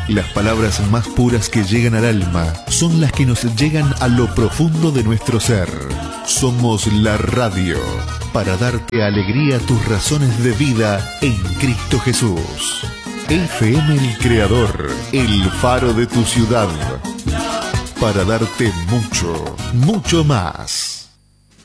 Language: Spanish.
Las palabras más puras que llegan al alma son las que nos llegan a lo profundo de nuestro ser. Somos la radio para darte alegría a tus razones de vida en Cristo Jesús. FM El Creador, el faro de tu ciudad, para darte mucho, mucho más.